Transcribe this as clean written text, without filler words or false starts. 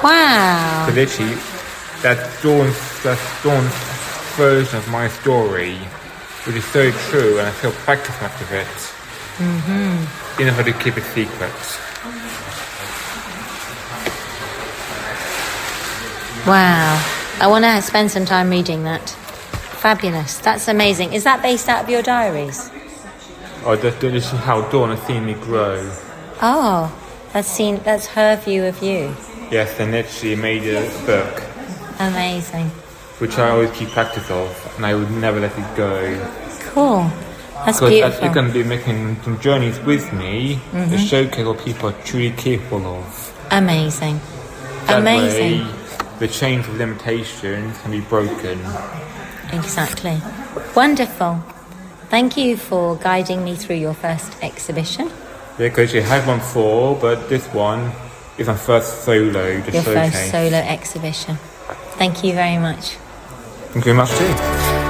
Wow. So literally, that's Dawn's version of my story, which is so true, and I still practice much of it. Mm-hmm. Even if I do keep it secret. Wow. I want to spend some time reading that. Fabulous. That's amazing. Is that based out of your diaries? Oh, this is how Dawn has seen me grow. Oh, that's her view of you. Yes, and literally made a book. Amazing. Which I always keep practice of, and I would never let it go. Cool. That's because beautiful. Because you're going to be making some journeys with me to showcase what people are truly capable of. Amazing. That Amazing. way, the chains of limitations can be broken. Exactly. Wonderful. Thank you for guiding me through your first exhibition. Yeah, because you had one before, but this one is my first solo. Your first solo exhibition. Thank you very much. Thank you very much too.